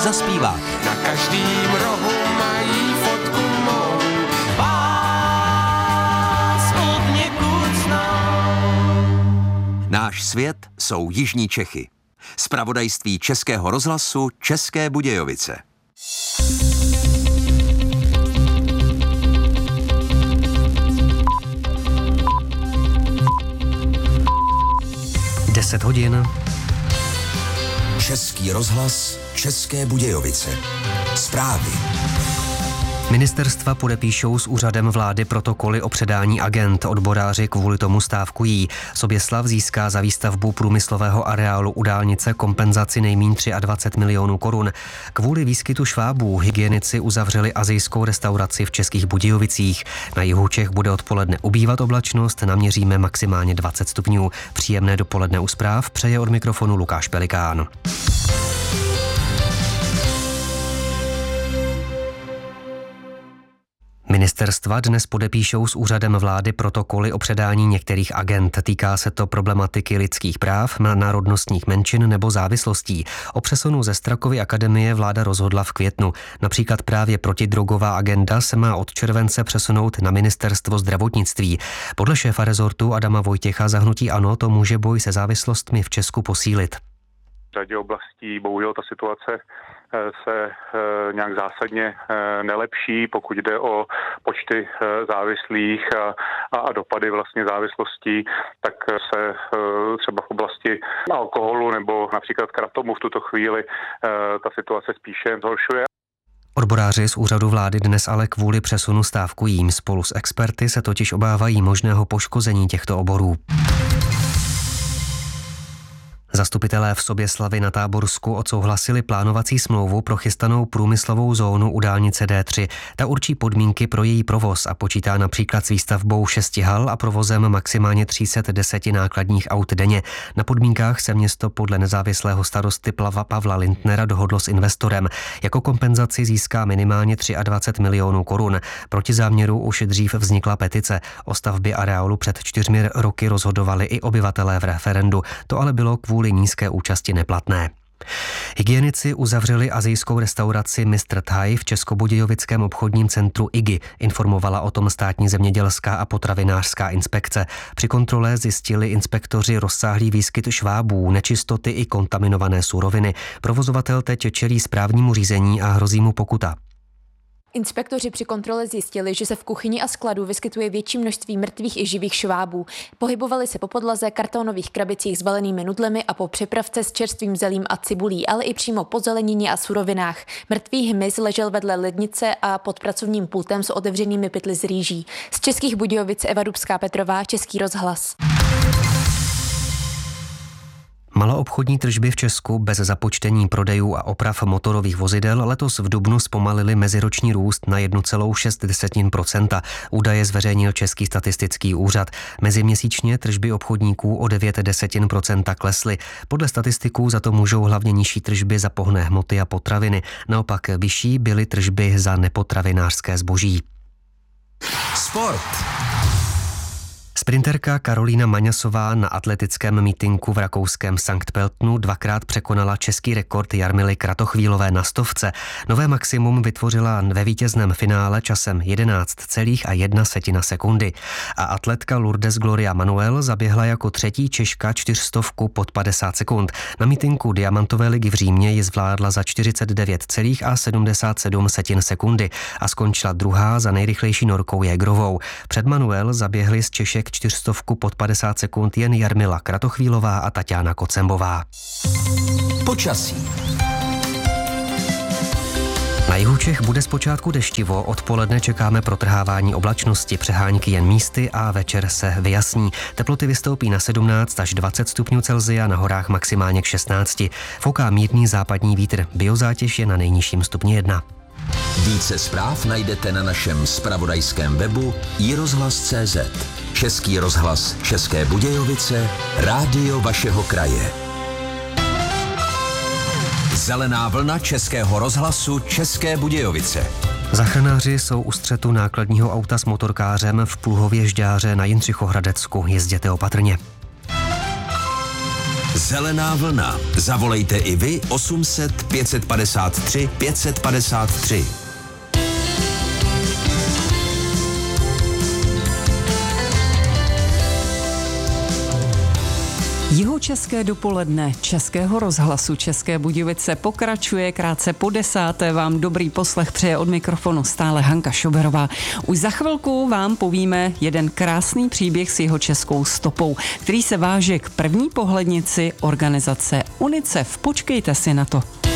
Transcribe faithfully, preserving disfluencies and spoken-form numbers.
zaspívá. Na každým rohu mají fotku mou, vás od někud znám. Náš svět jsou jižní Čechy. Zpravodajství Českého rozhlasu České Budějovice. deset hodin. Český rozhlas České Budějovice. Zprávy. Ministerstva podepíšou s úřadem vlády protokoly o předání agent. Odboráři kvůli tomu stávkují. Soběslav získá za výstavbu průmyslového areálu u dálnice kompenzaci nejmíň dvacet tři milionů korun. Kvůli výskytu švábů hygienici uzavřeli asijskou restauraci v Českých Budějovicích. Na jihu Čech bude odpoledne ubývat oblačnost, naměříme maximálně dvacet stupňů. Příjemné dopoledne u zpráv přeje od mikrofonu Lukáš Pelikán. Ministerstva dnes podepíšou s úřadem vlády protokoly o předání některých agent. Týká se to problematiky lidských práv, národnostních menšin nebo závislostí. O přesunu ze Strakovy akademie vláda rozhodla v květnu. Například právě protidrogová agenda se má od července přesunout na ministerstvo zdravotnictví. Podle šéfa rezortu Adama Vojtěcha za hnutí ANO to může boj se závislostmi v Česku posílit. V řadě oblastí bohužel ta situace se nějak zásadně nelepší, pokud jde o počty závislých a, a dopady vlastně závislostí, tak se třeba v oblasti alkoholu nebo například kratomu v tuto chvíli ta situace spíše zhoršuje. Odboráři z úřadu vlády dnes ale kvůli přesunu stávkují. Spolu s experty se totiž obávají možného poškození těchto oborů. Zastupitelé v Soběslavi na Táborsku odsouhlasili plánovací smlouvu pro chystanou průmyslovou zónu u dálnice D tři. Ta určí podmínky pro její provoz a počítá například s výstavbou šesti hal a provozem maximálně tři sta deset nákladních aut denně. Na podmínkách se město podle nezávislého starosty Plava Pavla Lindnera dohodlo s investorem. Jako kompenzaci získá minimálně dvacet tři milionů korun. Proti záměru už dřív vznikla petice. O stavbě areálu před čtyřmi roky rozhodovali i obyvatelé v referendu. To ale bylo kvůli nízké účasti neplatné. Hygienici uzavřeli asijskou restauraci mistr Thai v Českobudějovickém obchodním centru I G I, informovala o tom státní zemědělská a potravinářská inspekce. Při kontrole zjistili inspektoři rozsáhlý výskyt švábů, nečistoty i kontaminované suroviny. Provozovatel teď čelí správnímu řízení a hrozí mu pokuta. Inspektoři při kontrole zjistili, že se v kuchyni a skladu vyskytuje větší množství mrtvých i živých švábů. Pohybovali se po podlaze, kartonových krabicích s balenými nudlemi a po přepravce s čerstvým zelím a cibulí, ale i přímo po zelenině a surovinách. Mrtvý hmyz ležel vedle lednice a pod pracovním pultem s otevřenými pytly z rýží. Z Českých Budějovic Eva Dubská-Petrová, Český rozhlas. Maloobchodní tržby v Česku bez započtení prodejů a oprav motorových vozidel letos v dubnu zpomalily meziroční růst na jedna celá šest procenta. Údaje zveřejnil Český statistický úřad. Meziměsíčně tržby obchodníků o devět desetin procenta klesly. Podle statistiků za to můžou hlavně nižší tržby za pohonné hmoty a potraviny. Naopak vyšší byly tržby za nepotravinářské zboží. Sport. Sprinterka Karolína Maňasová na atletickém mítinku v rakouském Sankt Pöltenu dvakrát překonala český rekord Jarmily Kratochvílové na stovce. Nové maximum vytvořila ve vítězném finále časem jedenáct celá jedna setina sekundy. A atletka Lourdes Gloria Manuel zaběhla jako třetí Češka čtyřstovku pod padesát sekund. Na mítinku Diamantové ligy v Římě ji zvládla za čtyřicet devět celá sedmdesát sedm setin sekundy a skončila druhá za nejrychlejší Norkou Jägerovou. Před Manuel zaběhly z Češek čtyřstovku pod padesát sekund jen Jarmila Kratochvílová a Taťána Kocembová. Počasí. Na jihu Čech bude zpočátku deštivo, odpoledne čekáme protrhávání oblačnosti, přehánky jen místy a večer se vyjasní. Teploty vystoupí na sedmnáct až dvacet stupňů Celsia, na horách maximálně k šestnácti. Fouká mírný západní vítr, biozátěž je na nejnižším stupni jedna. Více zpráv najdete na našem zpravodajském webu i rozhlas tečka cé zet. Český rozhlas České Budějovice, rádio vašeho kraje. Zelená vlna Českého rozhlasu České Budějovice. Záchranáři jsou u střetu nákladního auta s motorkářem v Pluhově Žďáře na Jindřichohradecku. Jezděte opatrně. Zelená vlna. Zavolejte i vy osm set pět padesát tři pět padesát tři. Jihočeské dopoledne Českého rozhlasu České Budějovice pokračuje krátce po desáté. Vám dobrý poslech přeje od mikrofonu stále Hanka Šoberová. Už za chvilku vám povíme jeden krásný příběh s jihočeskou stopou, který se váže k první pohlednici organizace UNICEF. Počkejte si na to.